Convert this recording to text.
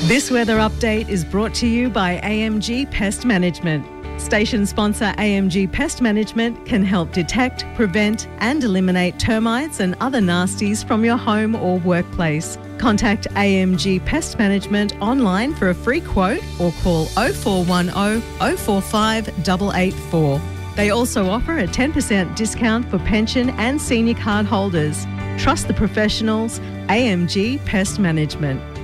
This weather update is brought to you by AMG Pest Management. Station sponsor AMG Pest Management can help detect, prevent and eliminate termites and other nasties from your home or workplace. Contact AMG Pest Management online for a free quote or call 0410 045 884. They also offer a 10% discount for pension and senior card holders. Trust the professionals, AMG Pest Management.